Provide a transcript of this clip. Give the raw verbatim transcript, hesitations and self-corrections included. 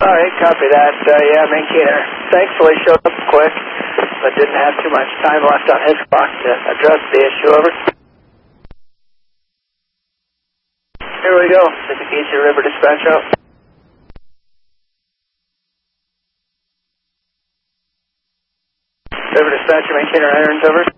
All right, copy that. Uh, yeah, maintainer thankfully showed up quick, but didn't have too much time left on his clock to address the issue. Over. Here we go. Mitsubishi River dispatch out. River dispatcher, maintainer irons, over.